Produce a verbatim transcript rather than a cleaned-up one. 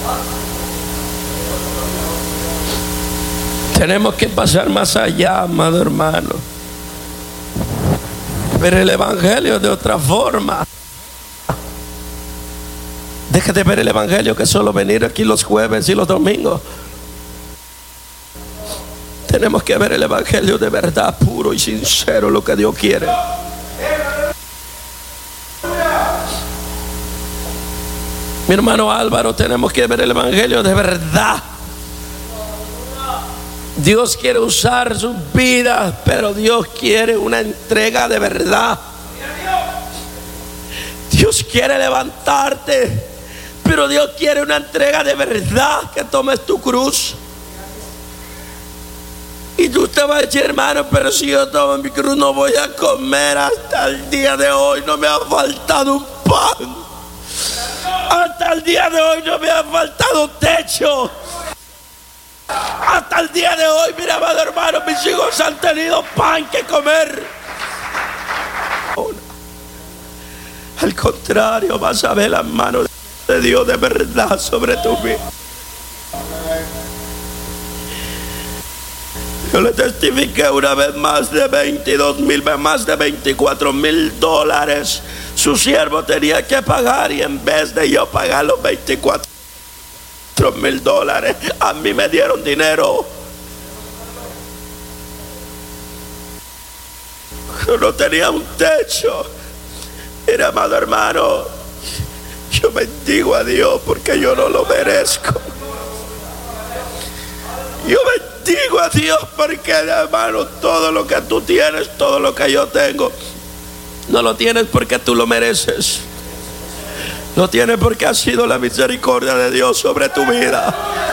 Tenemos que pasar más allá, amado hermano. Ver el evangelio de otra forma. Deja de ver el evangelio que es solo venir aquí los jueves y los domingos. Tenemos que ver el evangelio de verdad, puro y sincero, lo que Dios quiere. Mi hermano Álvaro, tenemos que ver el evangelio de verdad. Dios quiere usar sus vidas, pero Dios quiere una entrega de verdad. Dios quiere levantarte, pero Dios quiere una entrega de verdad, que tomes tu cruz. Y tú te vas a decir, hermano, pero si yo tomo mi cruz no voy a comer. Hasta el día de hoy no me ha faltado un pan. Hasta el día de hoy no me ha faltado techo. Hasta el día de hoy, mira, amado hermano, mis hijos han tenido pan que comer. Al contrario, vas a ver las manos de Dios de verdad sobre tu vida. Yo le testifiqué una vez más de veintidós mil, más de veinticuatro mil dólares. Su siervo tenía que pagar, y en vez de yo pagar los veinticuatro mil dólares, a mí me dieron dinero. Yo no tenía un techo. Mira, amado hermano, yo bendigo a Dios porque yo no lo merezco. Yo bendigo a Dios porque, hermano, todo lo que tú tienes, todo lo que yo tengo, no lo tienes porque tú lo mereces. Lo tienes porque ha sido la misericordia de Dios sobre tu vida.